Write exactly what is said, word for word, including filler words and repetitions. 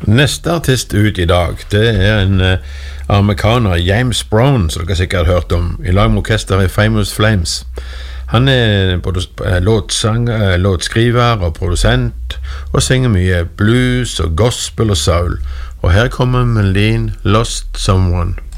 Neste artist ut i dag, det er en uh, amerikaner, James Brown, som dere sikkert har hørt om, i lag med orkester i Famous Flames. Han er både låtsang, låtskriver og produsent, og synger mye blues og gospel og soul. Og her kommer melodien Lost Someone.